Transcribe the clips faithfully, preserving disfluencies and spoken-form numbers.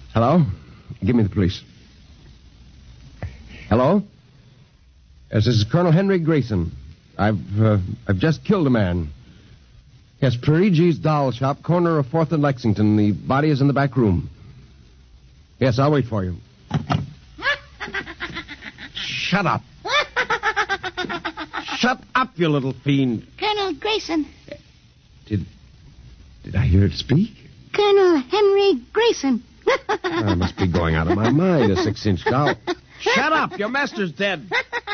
Hello? Give me the police. Hello? Yes, this is Colonel Henry Grayson. I've uh, I've just killed a man. Yes, Parigi's doll shop, corner of fourth and Lexington. The body is in the back room. Yes, I'll wait for you. Shut up. Shut up, you little fiend. Colonel Grayson. Did did I hear it speak? Colonel Henry Grayson. I must be going out of my mind, a six-inch doll. Shut up! Your master's dead.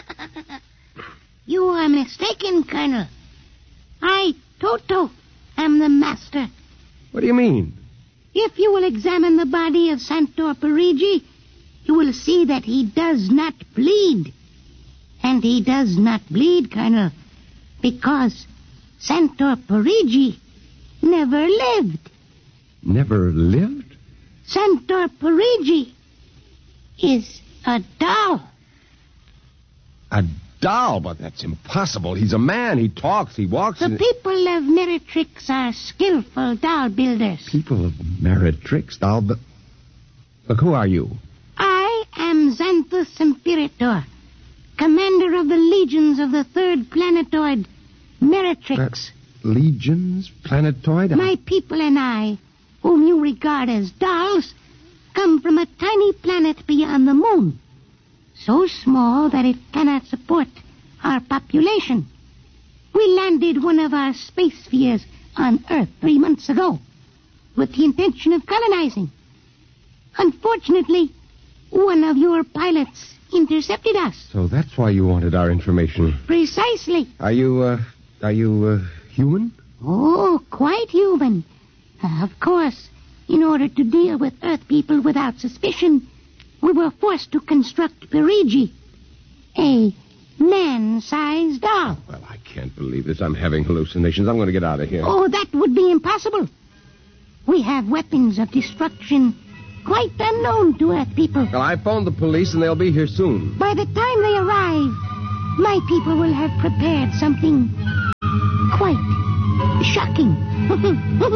You are mistaken, Colonel. I, Toto, am the master. What do you mean? If you will examine the body of Santor Parigi, you will see that he does not bleed. And he does not bleed, Colonel, because Santor Parigi never lived. Never lived? Santor Parigi is a doll. A doll? But that's impossible. He's a man. He talks. He walks. The and... people of Meretrix are skillful doll builders. People of Meretrix? Doll bu- Look, who are you? I am Xanthus Imperator, commander of the legions of the third planetoid, Meretrix. Uh, legions? Planetoid? My people and I, whom you regard as dolls, come from a tiny planet beyond the moon. So small that it cannot support our population. We landed one of our space spheres on Earth three months ago with the intention of colonizing. Unfortunately, one of your pilots intercepted us. So that's why you wanted our information. Precisely. Are you, uh, are you, uh, human? Oh, quite human. Uh, of course, in order to deal with Earth people without suspicion, we were forced to construct Parigi, a man-sized doll. Well, I can't believe this. I'm having hallucinations. I'm going to get out of here. Oh, that would be impossible. We have weapons of destruction quite unknown to Earth people. Well, I phoned the police, and they'll be here soon. By the time they arrive, my people will have prepared something quite shocking.